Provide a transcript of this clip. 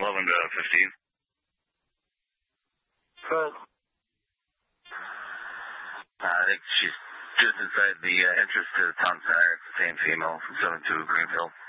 11 to 15. So, I think she's just inside the entrance to the town center. It's the same female from 72 Greenfield.